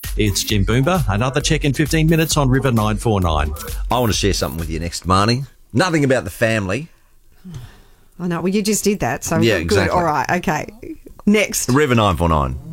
It's Jim Boomba. Another check in 15 minutes on River 949. I want to share something with you next, Marnie. Nothing about the family. I know. Well, you just did that. So Yeah, good. exactly. All right. Okay. Next. River 949.